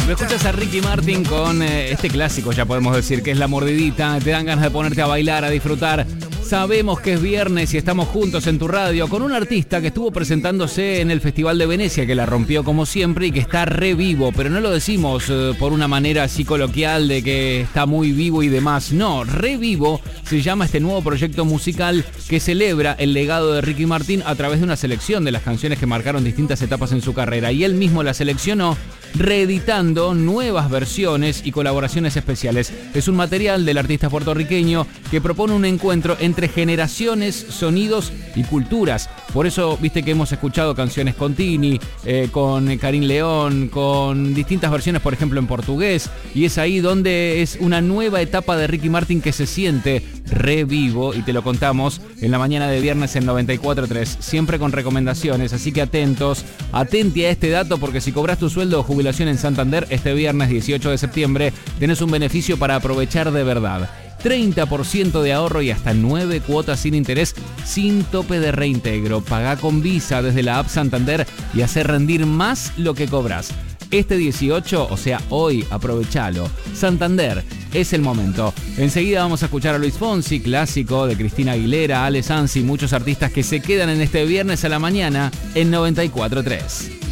Lo escuchas a Ricky Martin con este clásico, ya podemos decir, que es La Mordidita. Te dan ganas de ponerte a bailar, a disfrutar. Sabemos que es viernes y estamos juntos en tu radio con un artista que estuvo presentándose en el Festival de Venecia, que la rompió como siempre y que está re vivo. Pero no lo decimos por una manera así coloquial de que está muy vivo y demás. No, re vivo se llama este nuevo proyecto musical que celebra el legado de Ricky Martin a través de una selección de las canciones que marcaron distintas etapas en su carrera. Y él mismo la seleccionó, reeditando nuevas versiones y colaboraciones especiales. Es un material del artista puertorriqueño que propone un encuentro entre generaciones, sonidos y culturas. Por eso, viste que hemos escuchado canciones con Tini, con Karim León, con distintas versiones, por ejemplo, en portugués. Y es ahí donde es una nueva etapa de Ricky Martin que se siente re vivo, y te lo contamos en la mañana de viernes en 94.3, siempre con recomendaciones, así que atenti a este dato, porque si cobras tu sueldo o jubilación en Santander este viernes 18 de septiembre, tenés un beneficio para aprovechar de verdad. 30% de ahorro y hasta 9 cuotas sin interés, sin tope de reintegro. Pagá con Visa desde la app Santander y hacé rendir más lo que cobras. Este 18, o sea, hoy, aprovechalo. Santander, es el momento. Enseguida vamos a escuchar a Luis Fonsi, clásico de Cristina Aguilera, Ale Sanz y muchos artistas que se quedan en este viernes a la mañana en 94.3.